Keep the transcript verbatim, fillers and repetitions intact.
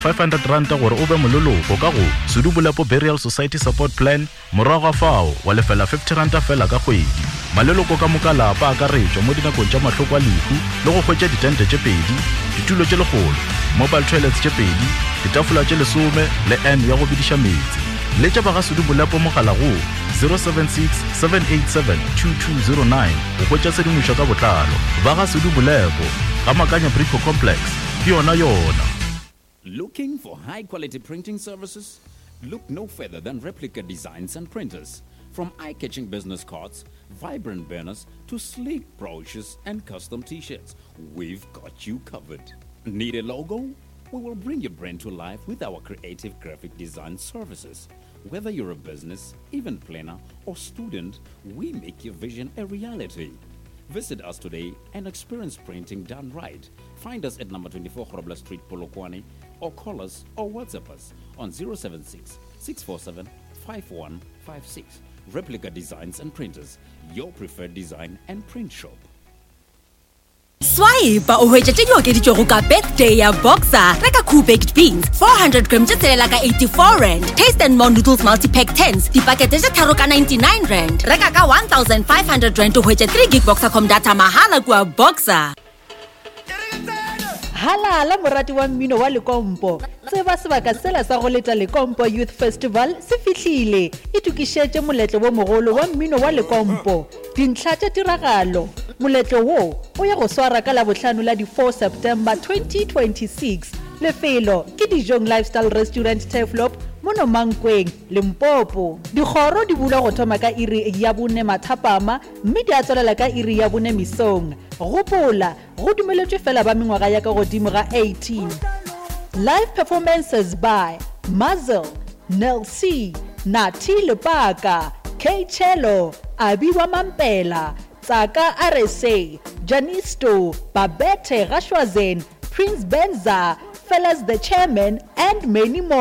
five hundred rand gore o be mololoko ka go Sedubulapo Burial Society Support Plan morago fao wa lefela fifty rand fela ka kgwedi. Maleloko ka moka lapa a ka retšwa mo dinakong tša mahloko a lehu le go hwetša ditente tše pedi, ditulo tše legolo, mobile toilets tše pedi, ditafola tše lesome le N ya go bidiša metsi. Le tša ba ga Sedubulapo mogala go zero seven six seven eight seven two two zero nine go hwetša sedimošo ka botlalo. Ba ga Sedubulapo ga Makanya Brico Complex ke yona yona. Looking for high-quality printing services? Look no further than Replica Designs and Printers. From eye-catching business cards, vibrant banners, to sleek brochures and custom t-shirts, we've got you covered. Need a logo? We will bring your brand to life with our creative graphic design services. Whether you're a business, event planner, or student, we make your vision a reality. Visit us today and experience printing done right. Find us at number twenty-four Horobla Street, Polokwane, or call us or WhatsApp us on zero seven six six four seven five one five six. Replica Designs and Printers, your preferred design and print shop. Swipe o hwetša tše dioke di tšogo ka birthday ya Boxer. Reka cool baked beans four hundred grams tše tselela ka eighty-four rand. Taste and More noodles multi-pack tens dipakete tše tharo ka ninety-nine rand. Reka ka one thousand five hundred rand o hwetša three gig Boxercom data mahala kua Boxer. Halala morati wa mmino wa Lekompo. Tseba sebaka sela sa go leta Lekompo Youth Festival se fihlile. E tukišetše moletlo wo mogolo wa mmino wa Lekompo. Dintlha tša tiragalo. Moletlo wo o ya go swara ka la bohlano la di four September twenty twenty-six. Lefelo ke Dijong Lifestyle Restaurant Teflop mono Mankweng Limpopo. Dikgoro di bula go thoma ka iri ya bone mathapama mme di a tswelela ka iri ya bone misong. Gopola go dumeletšwe fela ba mengwaga ya ka godimo ga eighteen. Live performances by Muzzle, Nel C, Nati Lepaka, K Cello, Abiwa Mampela, Tsaka R S A, Janisto, Babette Rashwazen, Prince Benza, Fellas the Chairman, and many more.